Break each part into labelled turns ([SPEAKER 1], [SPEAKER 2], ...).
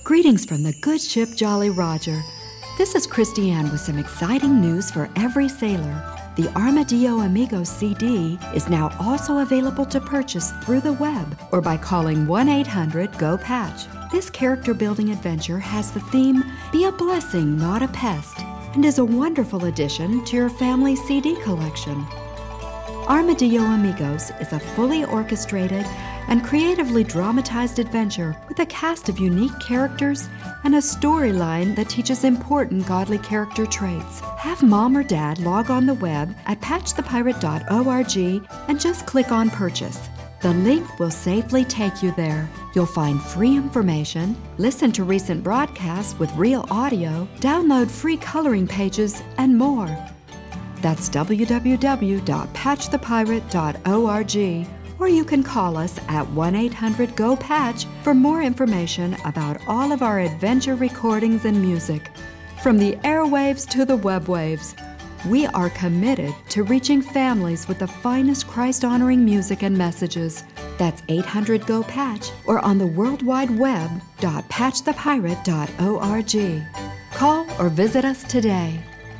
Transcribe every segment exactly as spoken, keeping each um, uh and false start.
[SPEAKER 1] Greetings from the good ship Jolly Roger. This is Christy Ann with some exciting news for every sailor. The Armadillo Amigos C D is now also available to purchase through the web or by calling one eight hundred go patch. This character-building adventure has the theme, Be a Blessing, Not a Pest, and is a wonderful addition to your family C D collection. Armadillo Amigos is a fully orchestrated and creatively dramatized adventure with a cast of unique characters and a storyline that teaches important godly character traits. Have mom or dad log on the web at patch the pirate dot org and just click on Purchase. The link will safely take you there. You'll find free information, listen to recent broadcasts with real audio, download free coloring pages, and more. That's w w w dot patch the pirate dot org, or you can call us at one eight hundred go patch for more information about all of our adventure recordings and music. From the airwaves to the webwaves, we are committed to reaching families with the finest Christ-honoring music and messages. That's eight hundred go patch or on the World Wide Web dot patch the pirate dot org. Call or visit us today.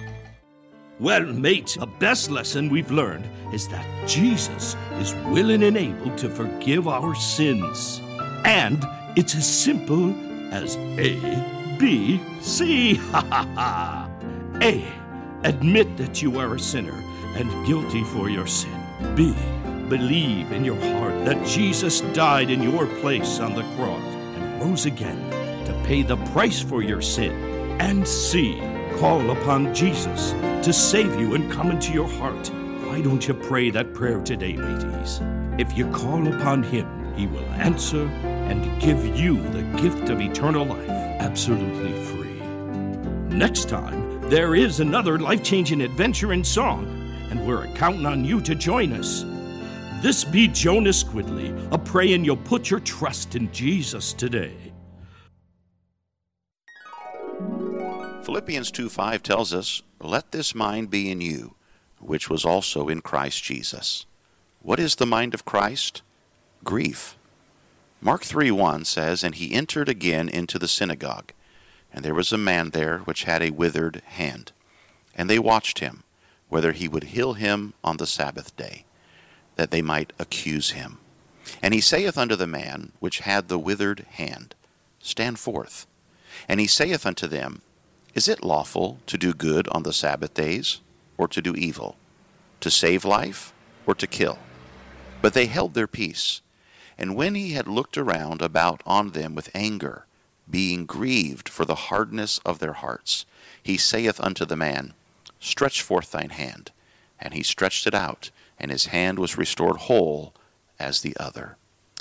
[SPEAKER 2] Well, mate, the best lesson we've learned is that Jesus is willing and able to forgive our sins. And it's as simple as A, B, C. Ha ha ha. A, admit that you are a sinner and guilty for your sin. B, believe in your heart that Jesus died in your place on the cross and rose again to pay the price for your sin. And C, call upon Jesus to save you and come into your heart. Why don't you pray that prayer today, mateys? If you call upon Him, He will answer and give you the gift of eternal life, absolutely free. Next time, there is another life-changing adventure in song, and we're counting on you to join us. This be Jonas Squidley, a praying you'll put your trust in Jesus today.
[SPEAKER 3] Philippians two five tells us, "Let this mind be in you, which was also in Christ Jesus." What is the mind of Christ? Grief. Mark three one says, "And he entered again into the synagogue, and there was a man there which had a withered hand. And they watched him, whether he would heal him on the Sabbath day, that they might accuse him. And he saith unto the man which had the withered hand, Stand forth. And he saith unto them, Is it lawful to do good on the Sabbath days, or to do evil, to save life, or to kill? But they held their peace. And when he had looked around about on them with anger, being grieved for the hardness of their hearts, he saith unto the man, Stretch forth thine hand. And he stretched it out, and his hand was restored whole as the other."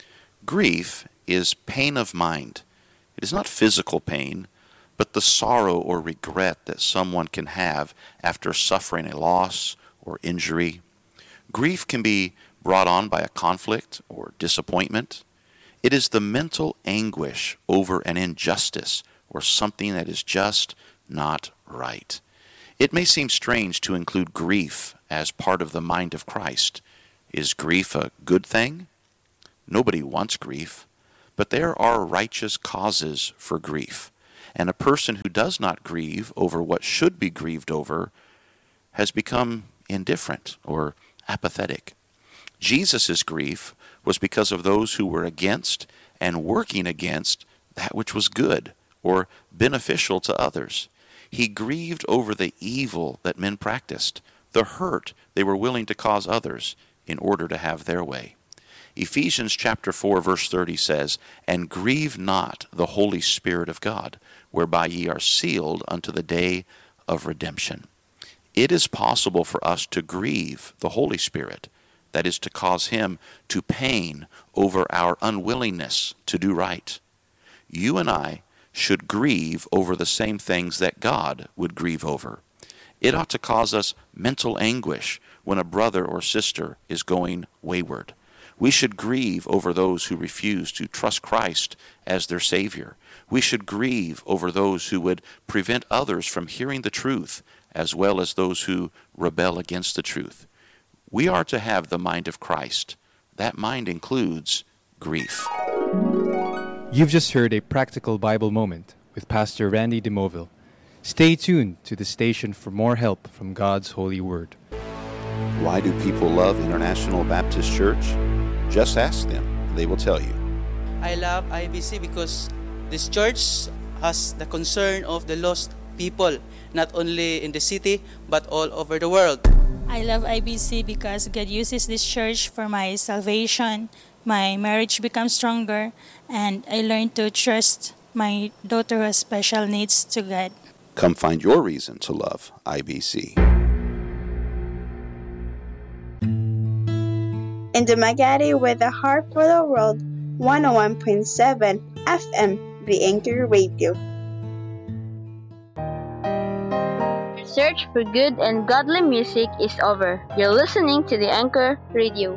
[SPEAKER 3] Grief is pain of mind. It is not physical pain, but the sorrow or regret that someone can have after suffering a loss or injury. Grief can be brought on by a conflict or disappointment. It is the mental anguish over an injustice or something that is just not right. It may seem strange to include grief as part of the mind of Christ. Is grief a good thing? Nobody wants grief, but there are righteous causes for grief. And a person who does not grieve over what should be grieved over has become indifferent or apathetic. Jesus' grief was because of those who were against and working against that which was good or beneficial to others. He grieved over the evil that men practiced, the hurt they were willing to cause others in order to have their way. Ephesians chapter four verse thirty says, "And grieve not the Holy Spirit of God, whereby ye are sealed unto the day of redemption." It is possible for us to grieve the Holy Spirit, that is, to cause Him to pain over our unwillingness to do right. You and I should grieve over the same things that God would grieve over. It ought to cause us mental anguish when a brother or sister is going wayward. We should grieve over those who refuse to trust Christ as their Savior. We should grieve over those who would prevent others from hearing the truth, as well as those who rebel against the truth. We are to have the mind of Christ. That mind includes grief.
[SPEAKER 4] You've just heard a practical Bible moment with Pastor Randy DeMoville. Stay tuned to the station for more help from God's holy word.
[SPEAKER 3] Why do people love International Baptist Church? Just ask them. They will tell you.
[SPEAKER 5] I love I B C because this church has the concern of the lost people, not only in the city, but all over the world.
[SPEAKER 6] I love I B C because God uses this church for my salvation. My marriage becomes stronger, and I learn to trust my daughter who has special needs to God.
[SPEAKER 3] Come find your reason to love I B C.
[SPEAKER 7] In Dumaguete with a heart for the world, one oh one point seven F M, The Anchor Radio.
[SPEAKER 8] Search for good and godly music is over. You're listening to The Anchor Radio.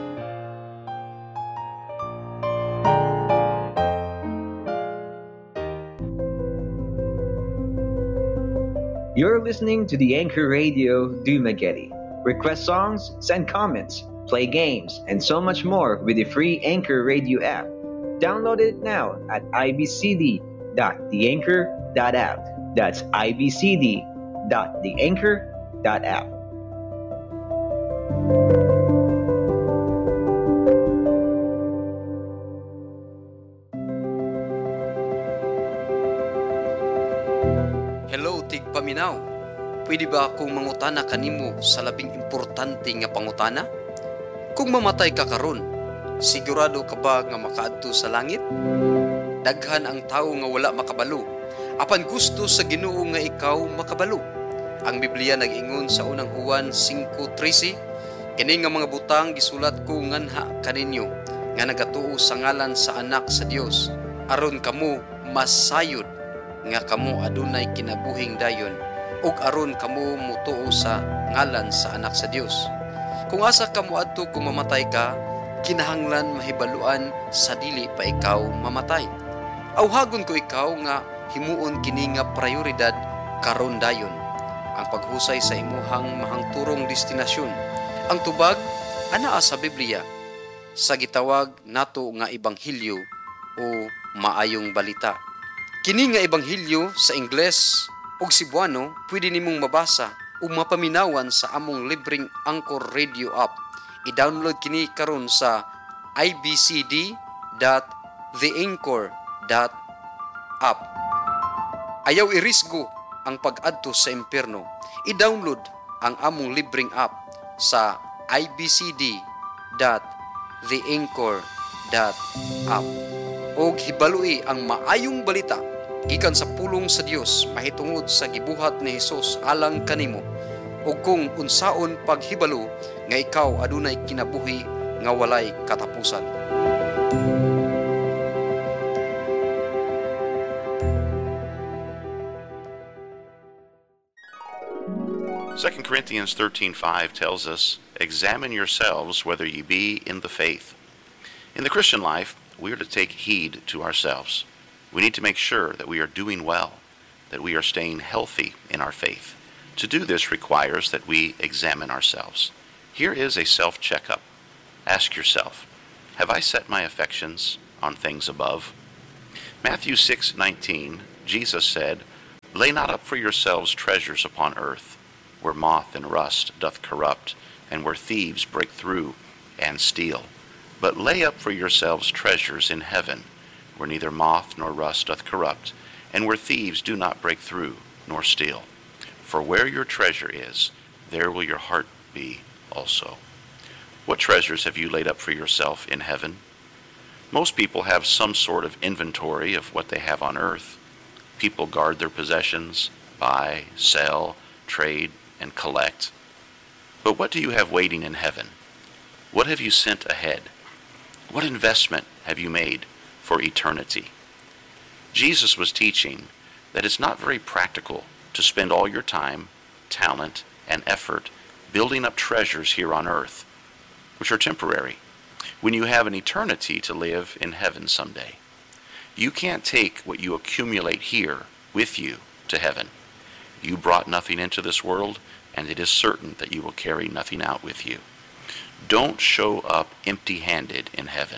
[SPEAKER 9] You're listening to the Anchor Radio Dumaguete. Request songs, send comments, play games, and so much more with the free Anchor Radio app. Download it now at i b c d dot the anchor dot app. That's i b c d dot the anchor dot app.
[SPEAKER 10] Hello, Tig Paminaw. Pwede ba akong mangutana kanimo sa labing importante nga pangutana? Kung mamatay ka karon, sigurado ka ba nga makaadto sa langit? Daghan ang tawo nga wala makabalo, apan gusto sa Ginoo nga ikaw makabalo. Ang Biblia nag-ingon sa unang Juan five thirteen, kini nga mga butang gisulat ko nganha kaninyo, nga nagatuo sa ngalan sa Anak sa Dios, aron kamo masayod nga kamo adunay kinabuhing dayon, ug aron kamo mutuo sa ngalan sa Anak sa Dios. Kung asa kamo adto kung mamatay ka, kinahanglan mahibaluan sa dili pa ikaw mamatay. Awhagon ko ikaw nga himuon kini nga prioridad karon dayon, ang paghusay sa imuhang mahangturong destinasyon. Ang tubag anaa sa Biblia sa gitawag nato nga ebanghelyo o maayong balita. Kini nga ebanghelyo sa Ingles ug Cebuano pwede nimong mabasa ug mapaminawan sa among libreng Anchor Radio app. I-download kini karon sa i b c d dot the anchor dot app. Ayaw irisgo ang pag-adto sa impyerno. I-download ang among libreng app sa i b c d dot the anchor dot app. Og hibalui ang maayong balita gikan sa pulong sa Dios mahitungod sa gibuhat ni Hesus alang kanimo, ug kung unsaon paghibalo nga ikaw adunay kinabuhi nga walay katapusan.
[SPEAKER 3] Second Corinthians thirteen five tells us, "Examine yourselves whether ye be in the faith." In the Christian life, we are to take heed to ourselves. We need to make sure that we are doing well, that we are staying healthy in our faith. To do this requires that we examine ourselves. Here is a self-checkup. Ask yourself, have I set my affections on things above? Matthew six nineteen, Jesus said, "Lay not up for yourselves treasures upon earth, where moth and rust doth corrupt, and where thieves break through and steal. But lay up for yourselves treasures in heaven, where neither moth nor rust doth corrupt, and where thieves do not break through nor steal. For where your treasure is, there will your heart be also." What treasures have you laid up for yourself in heaven? Most people have some sort of inventory of what they have on earth. People guard their possessions, buy, sell, trade, and collect. But what do you have waiting in heaven? What have you sent ahead? What investment have you made for eternity? Jesus was teaching that it's not very practical to spend all your time, talent, and effort building up treasures here on earth, which are temporary, when you have an eternity to live in heaven someday. You can't take what you accumulate here with you to heaven. You brought nothing into this world, and it is certain that you will carry nothing out with you. Don't show up empty-handed in heaven.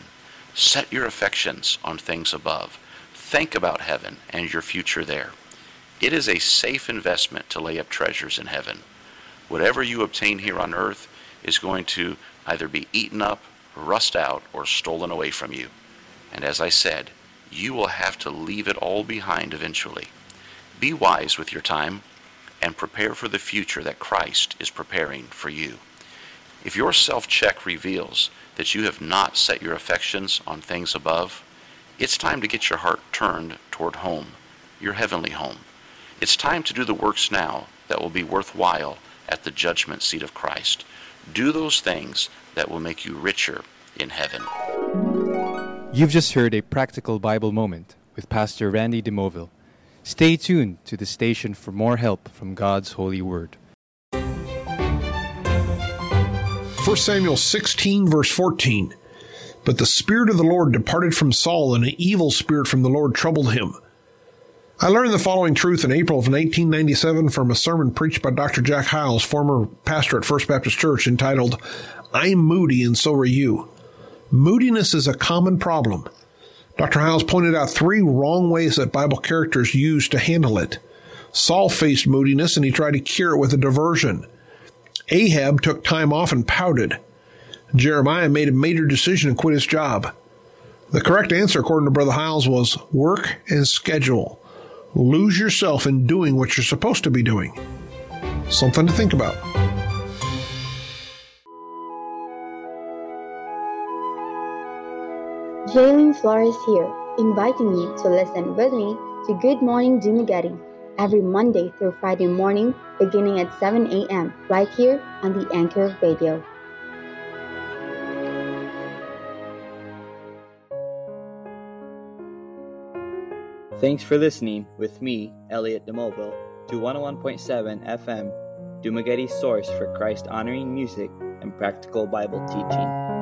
[SPEAKER 3] Set your affections on things above. Think about heaven and your future there. It is a safe investment to lay up treasures in heaven. Whatever you obtain here on earth is going to either be eaten up, rust out, or stolen away from you. And as I said, you will have to leave it all behind eventually. Be wise with your time and prepare for the future that Christ is preparing for you. If your self-check reveals that you have not set your affections on things above, it's time to get your heart turned toward home, your heavenly home. It's time to do the works now that will be worthwhile at the judgment seat of Christ. Do those things that will make you richer in heaven.
[SPEAKER 4] You've just heard a practical Bible moment with Pastor Randy DeMoville. Stay tuned to the station for more help from God's holy word.
[SPEAKER 11] First Samuel sixteen, verse fourteen. But the Spirit of the Lord departed from Saul, and an evil spirit from the Lord troubled him. I learned the following truth in April of nineteen ninety-seven from a sermon preached by Doctor Jack Hiles, former pastor at First Baptist Church, entitled, I'm Moody and So Are You. Moodiness is a common problem. Doctor Hiles pointed out three wrong ways that Bible characters use to handle it. Saul faced moodiness and he tried to cure it with a diversion. Ahab took time off and pouted. Jeremiah made a major decision and quit his job. The correct answer, according to Brother Hiles, was work and schedule. Lose yourself in doing what you're supposed to be doing. Something to think about.
[SPEAKER 12] Jaylene Flores here, inviting you to listen with me to Good Morning Dumaguete every Monday through Friday morning beginning at seven a.m. right here on the Anchor Radio.
[SPEAKER 13] Thanks for listening with me, Elliot DeMoville, to one oh one point seven F M, Dumaguete's source for Christ-honoring music and practical Bible teaching.